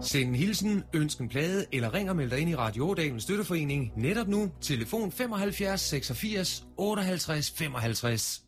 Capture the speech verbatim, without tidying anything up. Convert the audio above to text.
Send en hilsen, ønsk en plade eller ring og meld dig ind i Radio Ådalens Støtteforening netop nu. Telefon femoghalvfjerds seksogfirs otteoghalvtreds femoghalvtreds.